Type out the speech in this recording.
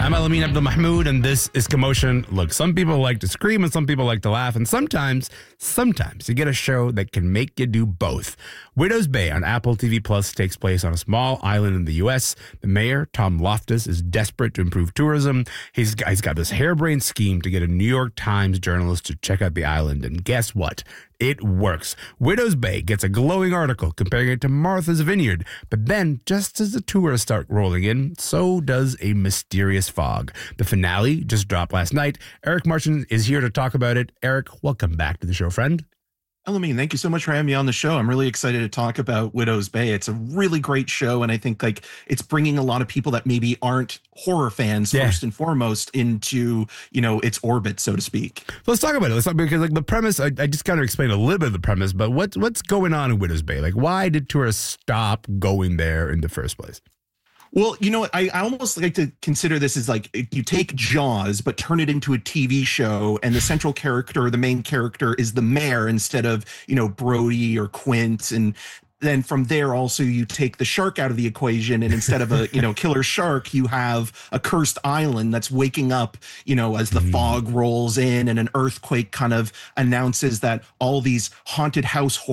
I'm Alamin Abdul Mahmoud, and this is Commotion. Look, some people like to scream and some people like to laugh, and sometimes you get a show that can make you do both. Widow's Bay on Apple TV Plus takes place on a small island in the U.S. The mayor, Tom Loftus, is desperate to improve tourism. He's got this harebrained scheme to get a New York Times journalist to check out the island, and guess what? It works. Widow's Bay gets a glowing article comparing it to Martha's Vineyard. But then, just as the tourists start rolling in, so does a mysterious fog. The finale just dropped last night. Eric Martin is here to talk about it. Eric, welcome back to the show, friend. Elamine, thank you so much for having me on the show. I'm really excited to talk about Widow's Bay. It's a really great show, and I think it's bringing a lot of people that maybe aren't horror fans first and foremost into its orbit, so to speak. So let's talk about it. Because the premise, I just kind of explained a little bit of the premise, but what's going on in Widow's Bay? Why did tourists stop going there in the first place? Well, I almost like to consider this as you take Jaws, but turn it into a TV show, and the central character, the main character, is the mayor instead of, Brody or Quint. And then from there, also, you take the shark out of the equation, and instead of a, killer shark, you have a cursed island that's waking up, as the fog rolls in and an earthquake kind of announces that all these haunted house